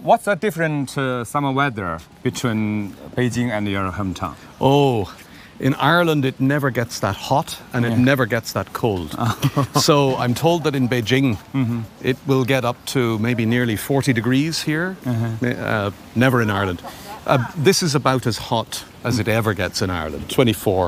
what's the different summer weather between Beijing and your hometown? Oh, in Ireland it never gets that hot and it never gets that cold. So I'm told that in Beijing it will get up to maybe nearly 40 degrees here. Never in Ireland. This is about as hot as it ever gets in Ireland, 24.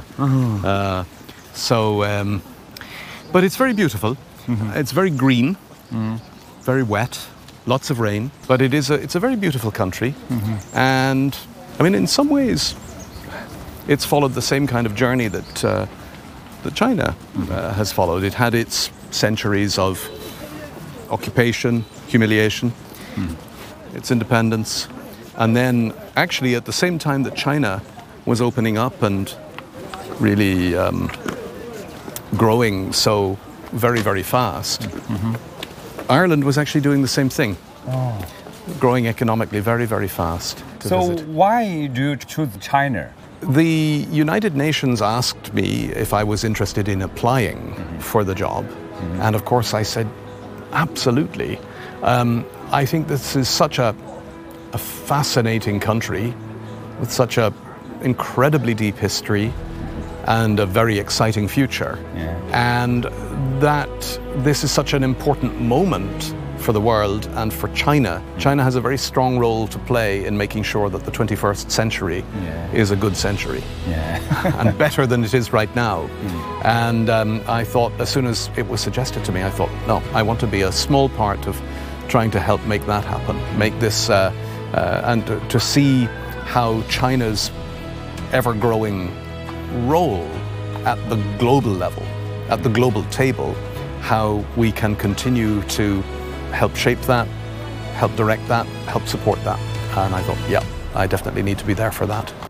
But it's very beautiful. It's very green, very wet, lots of rain. But it's a very beautiful country. And I mean, in some ways, it's followed the same kind of journey that China has followed. It had its centuries of occupation, humiliation, its independence. And then, actually, at the same time that China was opening up and really growing so very, very fast, Ireland was actually doing the same thing, growing economically very, very fast. So why do you choose China? The United Nations asked me if I was interested in applying for the job. And of course I said, absolutely. I think this is such a fascinating country with such an incredibly deep history and a very exciting future. And that this is such an important moment for the world and for China. China has a very strong role to play in making sure that the 21st century is a good century and better than it is right now. And I thought, as soon as it was suggested to me, I thought, no, I want to be a small part of trying to help make that happen, make this, and to see how China's ever-growing role at the global level, at the global table, how we can continue to help shape that, help direct that, help support that. And I thought, yeah, I definitely need to be there for that.